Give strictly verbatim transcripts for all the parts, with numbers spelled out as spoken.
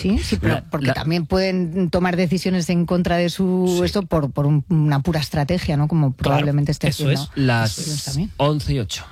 Sí, sí, pero La- porque la- también pueden tomar decisiones en contra de su Sí. esto por, por un- una pura estrategia, ¿no? Como probablemente esté eso haciendo es. Williams Las también. once y ocho.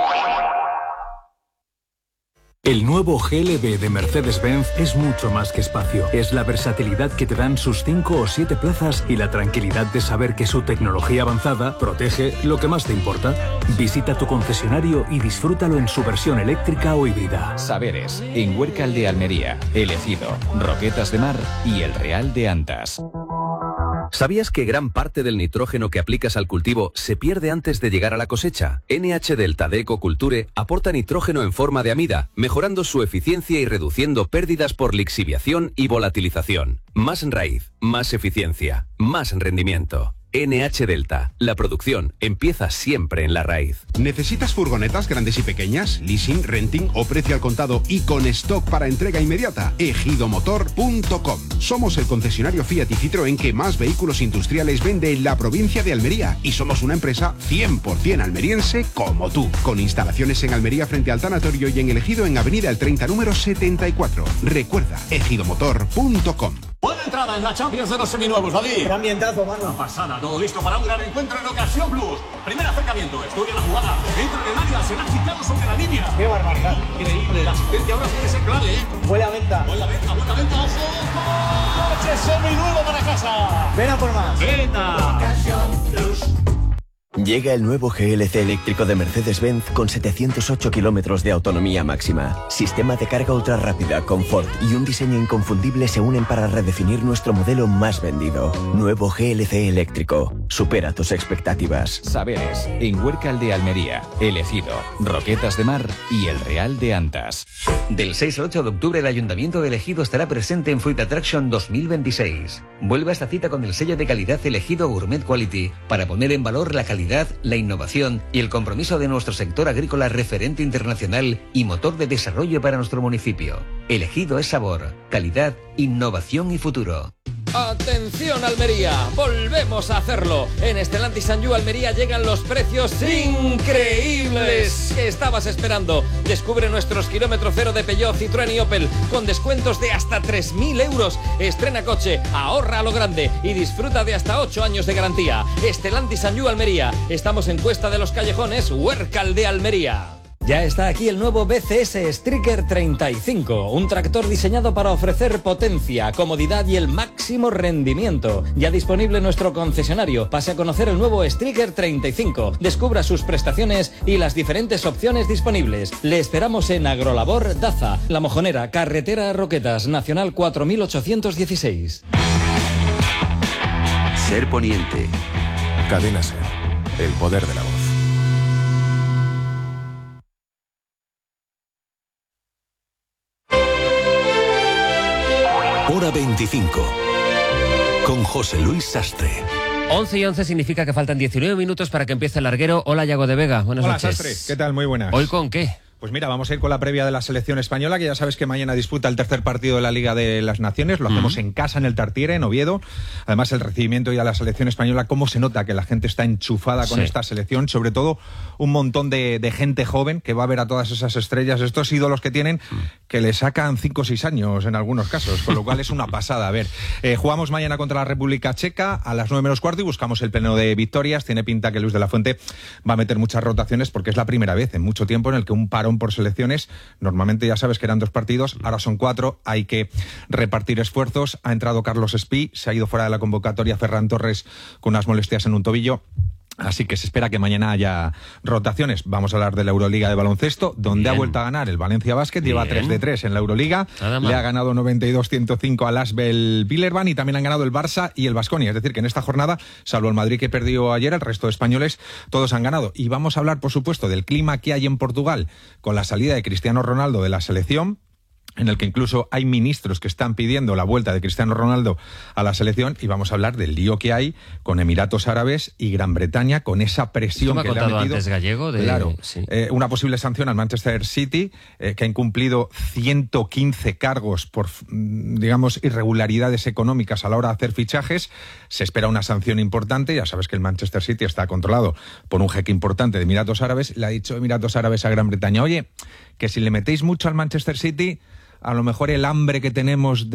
El nuevo G L B de Mercedes-Benz es mucho más que espacio. Es la versatilidad que te dan sus cinco o siete plazas y la tranquilidad de saber que su tecnología avanzada protege lo que más te importa. Visita tu concesionario y disfrútalo en su versión eléctrica o híbrida. Saberes, en Huércal de Almería, El Ejido, Roquetas de Mar y El Real de Antas. ¿Sabías que gran parte del nitrógeno que aplicas al cultivo se pierde antes de llegar a la cosecha? N H Delta de Ecoculture aporta nitrógeno en forma de amida, mejorando su eficiencia y reduciendo pérdidas por lixiviación y volatilización. Más raíz, más eficiencia, más rendimiento. N H Delta. La producción empieza siempre en la raíz. ¿Necesitas furgonetas grandes y pequeñas, leasing, renting o precio al contado y con stock para entrega inmediata? ejidomotor punto com. Somos el concesionario Fiat y Citroën que más vehículos industriales vende en la provincia de Almería y somos una empresa cien por ciento almeriense como tú, con instalaciones en Almería frente al tanatorio y en El Ejido en Avenida El treinta número setenta y cuatro. Recuerda, ejidomotor punto com. Buena entrada en la Champions de los seminuevos, David. Qué ambientazo, mano. Pasada, todo listo para un gran encuentro en Ocasión Plus. Primer acercamiento, estudia la jugada. Entra en el área, será quitado sobre la línea. Qué barbaridad. Increíble, la asistencia ahora puede ser clave, ¿eh? Huele a venta. Buena venta, buena venta, ojo. Coche seminuevo para casa. Ven a por más. Venta. Llega el nuevo G L C eléctrico de Mercedes-Benz con setecientos ocho kilómetros de autonomía máxima. Sistema de carga ultra rápida, confort y un diseño inconfundible se unen para redefinir nuestro modelo más vendido. Nuevo G L C eléctrico. Supera tus expectativas. Saberes, en Huércal de Almería, El Ejido, Roquetas de Mar y El Real de Antas. Del seis al ocho de octubre, el Ayuntamiento de El Ejido estará presente en Fruit Attraction dos mil veintiséis. Vuelve a esta cita con el sello de calidad El Ejido Gourmet Quality para poner en valor la calidad, la innovación y el compromiso de nuestro sector agrícola referente internacional y motor de desarrollo para nuestro municipio. El Ejido es sabor, calidad, innovación y futuro. Atención Almería, volvemos a hacerlo. En Stellantis Sanyu Almería llegan los precios increíbles que estabas esperando. Descubre nuestros kilómetro cero de Peugeot, Citroën y Opel con descuentos de hasta tres mil euros. Estrena coche, ahorra a lo grande y disfruta de hasta ocho años de garantía. Stellantis Sanyu Almería. Estamos en Cuesta de los Callejones, Huércal de Almería. Ya está aquí el nuevo B C S Striker treinta y cinco, un tractor diseñado para ofrecer potencia, comodidad y el máximo rendimiento. Ya disponible en nuestro concesionario. Pase a conocer el nuevo Striker treinta y cinco. Descubra sus prestaciones y las diferentes opciones disponibles. Le esperamos en Agrolabor Daza, La Mojonera, Carretera Roquetas, Nacional cuatro mil ochocientos dieciséis. Ser Poniente. Cadena Ser. El poder de la voz. Hora veinticinco. Con José Luis Sastre. once y once significa que faltan diecinueve minutos para que empiece el larguero. Hola, Yago de Vega. Buenas Hola, noches. Sastre. ¿Qué tal? Muy buenas. ¿Hoy con qué? Pues mira, vamos a ir con la previa de la selección española, que ya sabes que mañana disputa el tercer partido de la Liga de las Naciones. Lo hacemos uh-huh. en casa, en el Tartiere, en Oviedo. Además, el recibimiento ya a la selección española, cómo se nota que la gente está enchufada con sí. esta selección. Sobre todo, un montón de, de gente joven que va a ver a todas esas estrellas, estos ídolos que tienen, que le sacan cinco o seis años en algunos casos, con lo cual es una pasada. A ver, eh, jugamos mañana contra la República Checa a las nueve menos cuarto y buscamos el pleno de victorias. Tiene pinta que Luis de la Fuente va a meter muchas rotaciones porque es la primera vez en mucho tiempo en el que un parón por selecciones. Normalmente ya sabes que eran dos partidos, ahora son cuatro, hay que repartir esfuerzos. Ha entrado Carlos Espí, se ha ido fuera de la convocatoria Ferran Torres con unas molestias en un tobillo. Así que se espera que mañana haya rotaciones. Vamos a hablar de la Euroliga de baloncesto, donde Bien. ha vuelto a ganar el Valencia Basket. Bien. Lleva tres de tres en la Euroliga. Le ha ganado noventa y dos a ciento cinco al Asvel Billerban y también han ganado el Barça y el Baskonia. Es decir, que en esta jornada, salvo el Madrid que perdió ayer, el resto de españoles todos han ganado. Y vamos a hablar, por supuesto, del clima que hay en Portugal con la salida de Cristiano Ronaldo de la selección, en el que incluso hay ministros que están pidiendo la vuelta de Cristiano Ronaldo a la selección, y vamos a hablar del lío que hay con Emiratos Árabes y Gran Bretaña, con esa presión que le ha metido. Antes Gallego de... Claro, sí. eh, una posible sanción al Manchester City, eh, que ha incumplido ciento quince cargos por, digamos, irregularidades económicas a la hora de hacer fichajes. Se espera una sanción importante. Ya sabes que el Manchester City está controlado por un jeque importante de Emiratos Árabes. Le ha dicho Emiratos Árabes a Gran Bretaña, oye, que si le metéis mucho al Manchester City, a lo mejor el hambre que tenemos de